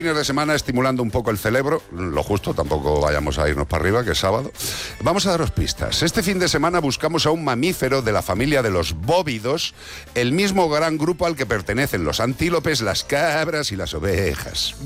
Fines de semana estimulando un poco el cerebro, lo justo, tampoco vayamos a irnos para arriba, que es sábado. Vamos a daros pistas. Este fin de semana buscamos a un mamífero de la familia de los bóvidos, el mismo gran grupo al que pertenecen los antílopes, las cabras y las ovejas.